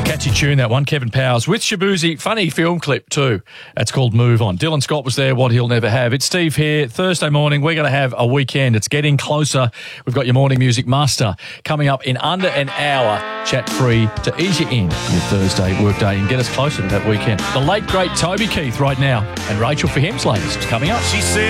Catchy tune, that one. Kevin Powers with Shabuzi. Funny film clip too. That's called Move On. Dylan Scott was there, What He'll Never Have. It's Steve here. Thursday morning, we're going to have a weekend. It's getting closer. We've got your morning music master coming up in under an hour, chat free to ease you in your Thursday workday and get us closer to that weekend. The late, great Toby Keith right now, and Rachel for him's latest coming up. She said